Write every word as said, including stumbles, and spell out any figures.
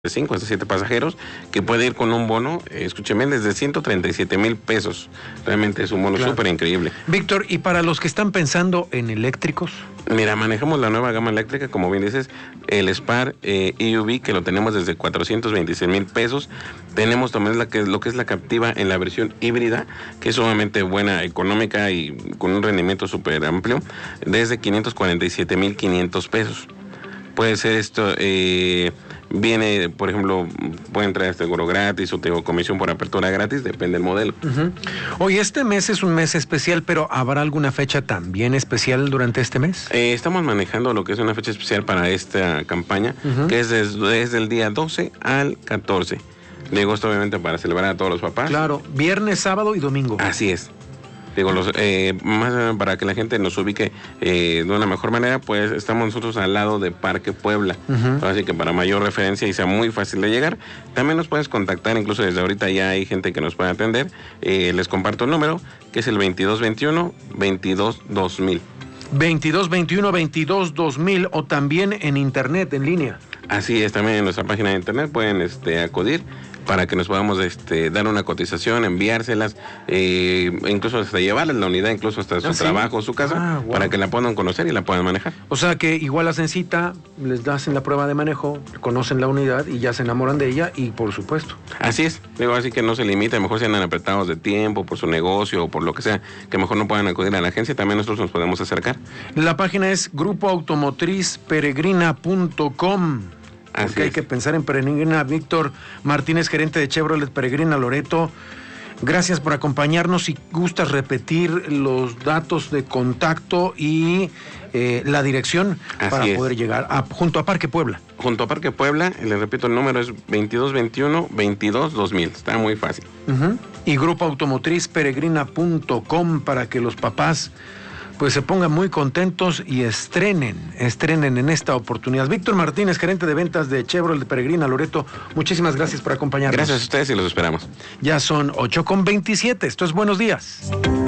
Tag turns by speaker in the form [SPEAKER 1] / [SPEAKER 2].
[SPEAKER 1] de cinco hasta siete pasajeros, que puede ir con un bono, eh, escúcheme, desde ciento treinta y siete mil pesos. Realmente es un bono súper
[SPEAKER 2] Claro.
[SPEAKER 1] increíble.
[SPEAKER 2] Víctor, ¿y para los que están pensando en eléctricos?
[SPEAKER 1] Mira, manejamos la nueva gama eléctrica, como bien dices, el Spar eh, E U V, que lo tenemos desde cuatrocientos veintiséis mil pesos. Tenemos también la que, lo que es la Captiva en la versión híbrida, que es sumamente buena, económica y con un rendimiento súper amplio, desde quinientos cuarenta y siete mil quinientos pesos. Puede ser esto, eh, viene, por ejemplo, pueden traer seguro gratis o tengo comisión por apertura gratis, depende del modelo.
[SPEAKER 2] Uh-huh. Oye, este mes es un mes especial, pero ¿habrá alguna fecha también especial durante este mes?
[SPEAKER 1] Eh, estamos manejando lo que es una fecha especial para esta campaña, uh-huh. que es desde, desde el día doce al catorce de agosto, obviamente para celebrar a todos los papás.
[SPEAKER 2] Claro, viernes, sábado y domingo.
[SPEAKER 1] Así es. Digo, los, eh, más para que la gente nos ubique eh, de una mejor manera, pues estamos nosotros al lado de Parque Puebla. Uh-huh. Así que para mayor referencia y sea muy fácil de llegar, también nos puedes contactar, incluso desde ahorita ya hay gente que nos puede atender. Eh, les comparto el número, que es el veintidós veintiuno veintidós dos mil.
[SPEAKER 2] veintidós veintiuno veintidós dos mil o también en internet, en línea.
[SPEAKER 1] Así es, también en nuestra página de internet pueden este, acudir para que nos podamos este, dar una cotización, enviárselas, eh, incluso hasta llevarles la unidad, incluso hasta su ¿Ah, trabajo, sí? su casa, ah, wow. para que la puedan conocer y la puedan manejar.
[SPEAKER 2] O sea que igual hacen cita, les hacen la prueba de manejo, conocen la unidad y ya se enamoran de ella y por supuesto.
[SPEAKER 1] Así es, digo, así que no se limita, mejor sean apretados de tiempo por su negocio o por lo que sea, que mejor no puedan acudir a la agencia, también nosotros nos podemos acercar.
[SPEAKER 2] La página es grupo automotriz peregrina punto com. Porque hay que pensar en Peregrina. Víctor Martínez, gerente de Chevrolet Peregrina Loreto, gracias por acompañarnos. Si gustas repetir los datos de contacto y eh, la dirección Así para es. poder llegar a, junto a Parque Puebla.
[SPEAKER 1] Junto a Parque Puebla, les repito, el número es veintidós veintiuno veintidós dos mil. Está muy fácil.
[SPEAKER 2] Uh-huh. Y grupo automotriz peregrina punto com para que los papás pues se pongan muy contentos y estrenen, estrenen en esta oportunidad. Víctor Martínez, gerente de ventas de Chevrolet Peregrina Loreto, muchísimas gracias por acompañarnos.
[SPEAKER 1] Gracias a ustedes y los esperamos.
[SPEAKER 2] Ya son ocho con veintisiete, esto es Buenos Días.